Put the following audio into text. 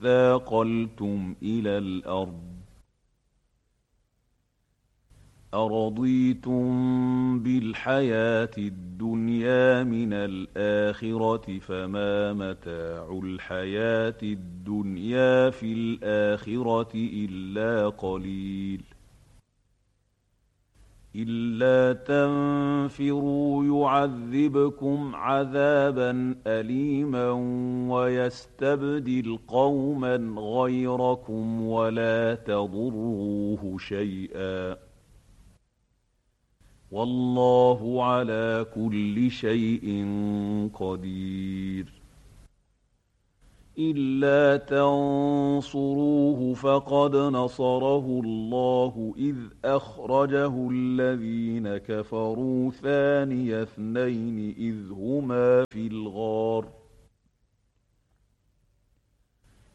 ثاقلتم إلى الأرض أرضيتم بالحياة الدنيا من الآخرة فما متاع الحياة الدنيا في الآخرة إلا قليل إلا تنفروا يعذبكم عذابا أليما ويستبدل قوما غيركم ولا تضروه شيئا والله على كل شيء قدير إلا تنصروه فقد نصره الله إذ أخرجه الذين كفروا ثاني اثنين إذ هما في الغار